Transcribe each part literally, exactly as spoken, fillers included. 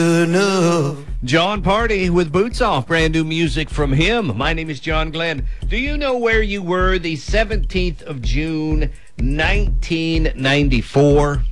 John Party with Boots Off, brand new music from him. My name is John Glenn. Do you know where you were the seventeenth of June, nineteen ninety-four?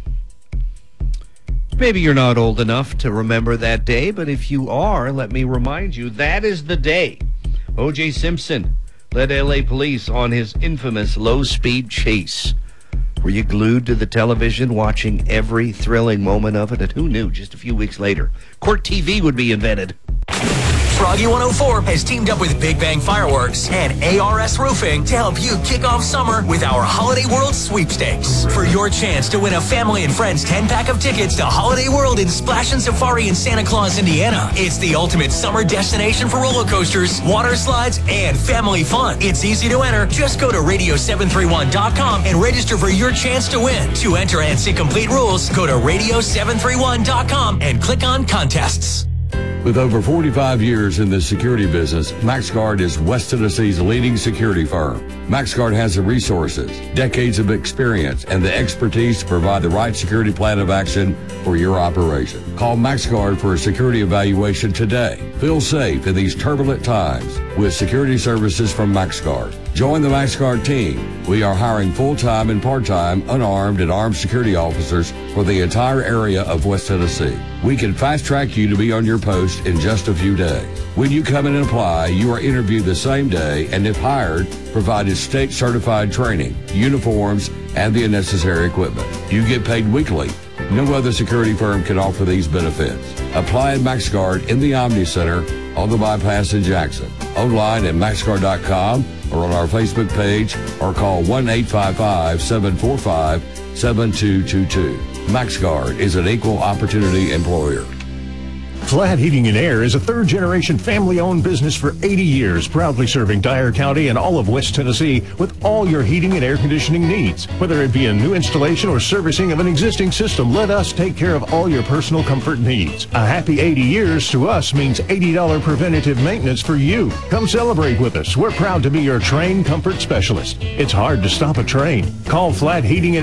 Maybe you're not old enough to remember that day, but if you are, let me remind you, that is the day O J Simpson led L A police on his infamous low-speed chase. Were you glued to the television watching every thrilling moment of it? And who knew just a few weeks later, Court T V would be invented. Froggy one oh four has teamed up with Big Bang Fireworks and A R S Roofing to help you kick off summer with our Holiday World sweepstakes. For your chance to win a family and friends ten-pack of tickets to Holiday World in Splash and Safari in Santa Claus, Indiana. It's the ultimate summer destination for roller coasters, water slides, and family fun. It's easy to enter. Just go to radio seven three one dot com and register for your chance to win. To enter and see complete rules, go to radio seven three one dot com and click on contests. With over forty-five years in the security business, MaxGuard is West Tennessee's leading security firm. MaxGuard has the resources, decades of experience, and the expertise to provide the right security plan of action for your operation. Call MaxGuard for a security evaluation today. Feel safe in these turbulent times with security services from MaxGuard. Join the MaxGuard team. We are hiring full-time and part-time unarmed and armed security officers for the entire area of West Tennessee. We can fast-track you to be on your post in just a few days. When you come in and apply, you are interviewed the same day and, if hired, provided state-certified training, uniforms, and the necessary equipment. You get paid weekly. No other security firm can offer these benefits. Apply at MaxGuard in the Omni Center on the bypass in Jackson. Online at max guard dot com or on our Facebook page, or call one eight five five, seven four five, seven two two two. MaxGuard is an equal opportunity employer. Flat Heating and Air is a third-generation family-owned business for eighty years, proudly serving Dyer County and all of West Tennessee with all your heating and air conditioning needs. Whether it be a new installation or servicing of an existing system, let us take care of all your personal comfort needs. A happy eighty years to us means eighty dollars preventative maintenance for you. Come celebrate with us. We're proud to be your train comfort specialist. It's hard to stop a train. Call Flat Heating and